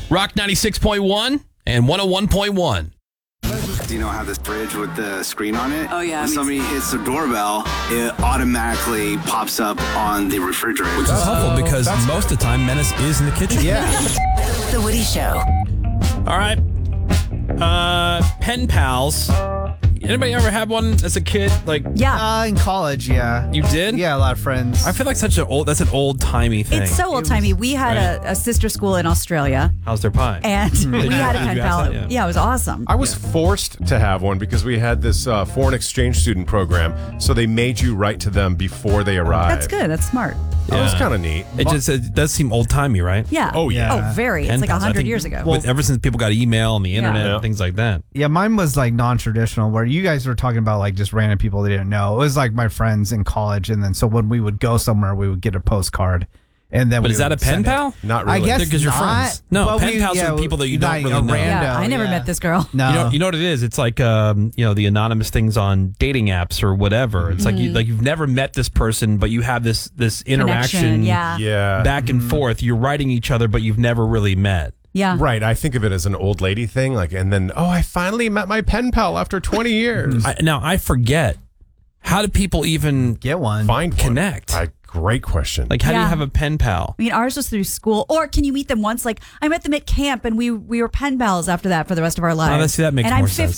Rock 96.1 and 101.1. Do you know how this fridge with the screen on it? Oh, yeah. When somebody hits the doorbell, it automatically pops up on the refrigerator. Which is helpful because most of the time, Menace is in the kitchen. Yeah. The Woody Show. All right. Pen pals. Anybody ever have one as a kid? Like, Yeah. In college, yeah. you did? Yeah, a lot of friends. I feel like that's an old-timey thing. It's so old-timey. We had a sister school in Australia, How's their pie? and we had a pen you ask pal. that? Yeah, it was awesome. I was forced to have one because we had this foreign exchange student program, so they made you write to them before they arrived. That's good. That's smart. That was kind of neat. It does seem old-timey, right? Yeah. Oh, yeah. Oh, very. Pen It's like pals, I 100 think years ago. ever since people got email and the internet Yeah. and things like that. Yeah, mine was like non-traditional, where you guys were talking about like just random people they didn't know. It was like my friends in college, and then so when we would go somewhere, we would get a postcard, and then. But we is that a would pen send it. pal? Not I really. guess Because you're not, friends. No, but pen pals are people that you don't like really a know. rando, Yeah, I never met this girl. No, You know what it is? It's like the anonymous things on dating apps or whatever. It's like you've never met this person, but you have this interaction. Connection, yeah. Yeah. Back and forth. You're writing each other, but you've never really met. Yeah. Right. I think of it as an old lady thing. And then, I finally met my pen pal after 20 years. Now I forget. How do people even get one. Find one. connect? Great question. Like, how do you Yeah. have a pen pal? I mean, ours was through school. Or can you meet them once? Like, I met them at camp, and we were pen pals after that for the rest of our lives. that makes and more I'm sense.